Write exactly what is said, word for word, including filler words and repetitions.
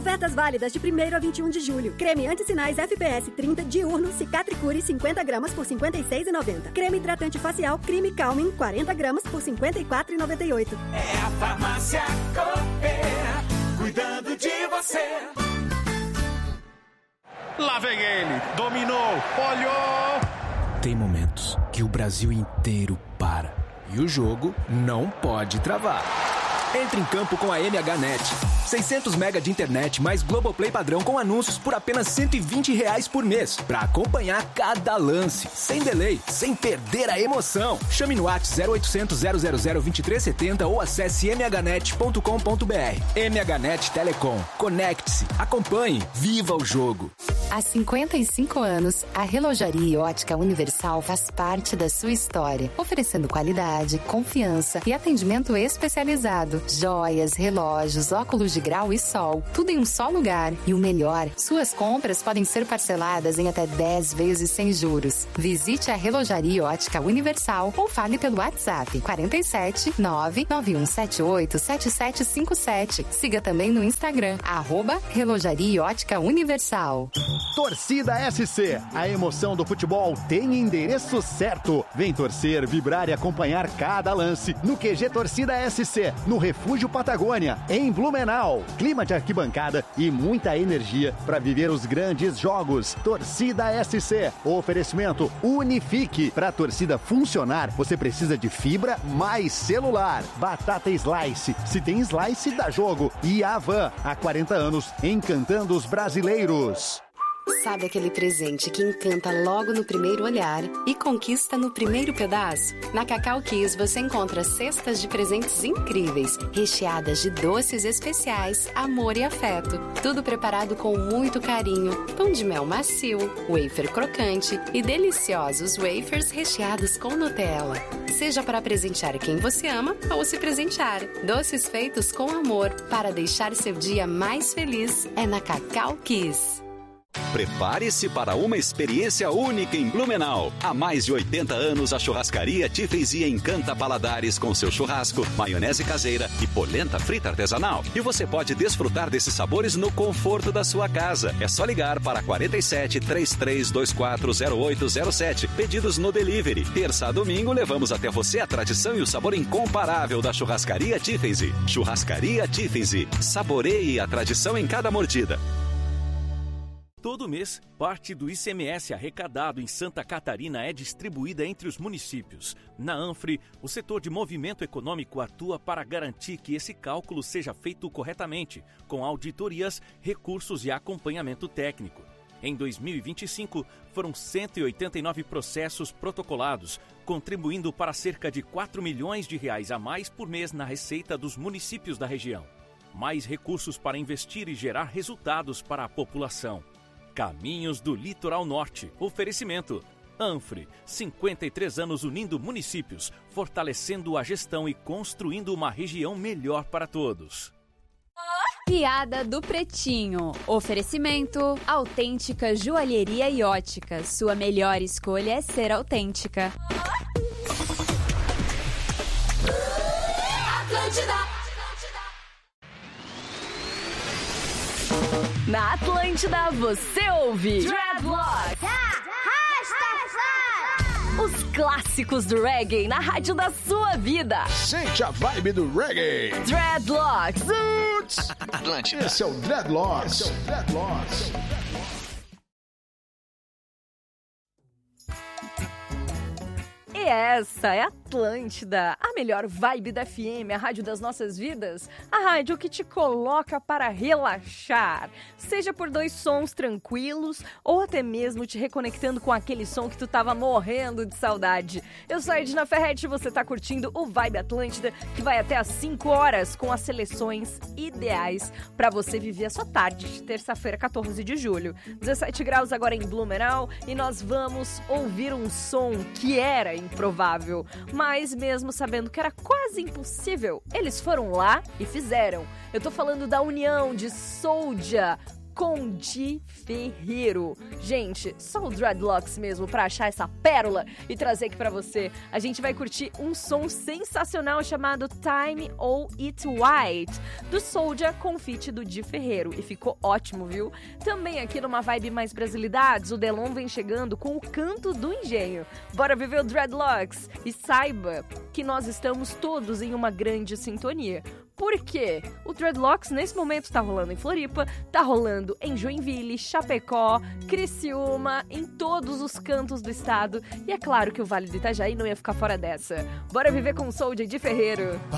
Ofertas válidas de primeiro a vinte e um de julho. Creme anti-sinais F P S trinta diurno Cicatricure cinquenta gramas por cinquenta e seis reais e noventa centavos. Creme hidratante facial Creme Calming quarenta gramas por cinquenta e quatro reais e noventa e oito centavos. É a Farmácia Cooper, cuidando de você. Lá vem ele, dominou, olhou. Tem momentos que o Brasil inteiro para e o jogo não pode travar. Entre em campo com a M H Net. seiscentos mega de internet mais Globoplay padrão com anúncios por apenas cento e vinte reais por mês. Pra acompanhar cada lance, sem delay, sem perder a emoção. Chame no WhatsApp zero oitocentos, zero zero zero, vinte e três setenta ou acesse m h net ponto com ponto b r. M H Net Telecom. Conecte-se, acompanhe, viva o jogo. Há cinquenta e cinco anos, a Relojaria e Ótica Universal faz parte da sua história, oferecendo qualidade, confiança e atendimento especializado. Joias, relógios, óculos de grau e sol, tudo em um só lugar. E o melhor, suas compras podem ser parceladas em até dez vezes sem juros. Visite a Relojaria e Ótica Universal ou fale pelo WhatsApp quarenta e sete, nove nove um sete oito, sete sete cinco sete. Siga também no Instagram, arroba Relojaria e Ótica Universal. Torcida S C, a emoção do futebol tem endereço certo. Vem torcer, vibrar e acompanhar cada lance no Q G Torcida S C, no Refúgio Patagônia, em Blumenau. Clima de arquibancada e muita energia para viver os grandes jogos. Torcida S C, oferecimento Unifique. Para a torcida funcionar, você precisa de fibra mais celular. Batata Slice, se tem slice dá jogo. E Avan, há quarenta anos, encantando os brasileiros. Sabe aquele presente que encanta logo no primeiro olhar e conquista no primeiro pedaço? Na Cacau Kiss você encontra cestas de presentes incríveis, recheadas de doces especiais, amor e afeto. Tudo preparado com muito carinho. Pão de mel macio, wafer crocante e deliciosos wafers recheados com Nutella. Seja para presentear quem você ama ou se presentear. Doces feitos com amor para deixar seu dia mais feliz é na Cacau Kiss. Prepare-se para uma experiência única em Blumenau. Há mais de oitenta anos, a churrascaria Tiffany's encanta paladares com seu churrasco, maionese caseira e polenta frita artesanal. E você pode desfrutar desses sabores no conforto da sua casa. É só ligar para quarenta e sete, trinta e três, vinte e quatro, zero oito zero sete. Pedidos no delivery. Terça a domingo, levamos até você a tradição e o sabor incomparável da churrascaria Tiffany's. Churrascaria Tiffany's. Saboreie a tradição em cada mordida. Todo mês, parte do I C M S arrecadado em Santa Catarina é distribuída entre os municípios. Na ANFRE, o setor de movimento econômico atua para garantir que esse cálculo seja feito corretamente, com auditorias, recursos e acompanhamento técnico. Em dois mil e vinte e cinco, foram cento e oitenta e nove processos protocolados, contribuindo para cerca de quatro milhões de reais a mais por mês na receita dos municípios da região. Mais recursos para investir e gerar resultados para a população. Caminhos do Litoral Norte. Oferecimento. ANFRE, cinquenta e três anos unindo municípios, fortalecendo a gestão e construindo uma região melhor para todos. Piada do Pretinho. Oferecimento. Autêntica Joalheria e Ótica. Sua melhor escolha é ser autêntica. Atlântida. Na Atlântida você ouve Dreadlocks, os clássicos do reggae na rádio da sua vida. Sente a vibe do reggae. Dreadlocks. Atlântida. Esse é o Dreadlocks. Esse é o Dreadlocks. E essa é a Atlântida, a melhor vibe da F M, a rádio das nossas vidas, a rádio que te coloca para relaxar, seja por dois sons tranquilos ou até mesmo te reconectando com aquele som que tu tava morrendo de saudade. Eu sou a Edna Ferretti e você tá curtindo o Vibe Atlântida, que vai até às cinco horas com as seleções ideais para você viver a sua tarde de terça-feira, quatorze de julho. dezessete graus agora em Blumenau e nós vamos ouvir um som que era improvável, mas mesmo sabendo que era quase impossível, eles foram lá e fizeram. Eu tô falando da união de Soulja, com Di Ferreiro. Gente, só o Dreadlocks mesmo pra achar essa pérola e trazer aqui pra você. A gente vai curtir um som sensacional chamado Time ou It White, do Soulja com feat do Di Ferreiro. E ficou ótimo, viu? Também aqui numa vibe mais brasilidades, o Delon vem chegando com o Canto do Engenho. Bora viver o Dreadlocks e saiba que nós estamos todos em uma grande sintonia. Por quê? O Dreadlocks nesse momento tá rolando em Floripa, tá rolando em Joinville, Chapecó, Criciúma, em todos os cantos do estado. E é claro que o Vale do Itajaí não ia ficar fora dessa. Bora viver com o Soulja e Di Ferreiro.